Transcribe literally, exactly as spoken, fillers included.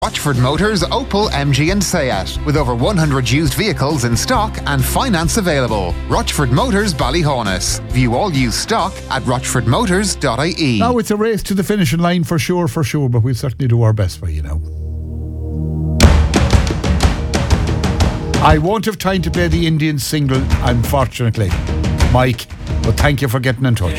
Rochford Motors, Opel, M G and Seat. With over one hundred used vehicles in stock and finance available. Rochford Motors, Ballyhonus. View all used stock at rochford motors dot I E. Now it's a race to the finishing line for sure, for sure, but we'll certainly do our best for you now. I won't have time to play the Indian single, unfortunately, Mike, but thank you for getting in touch.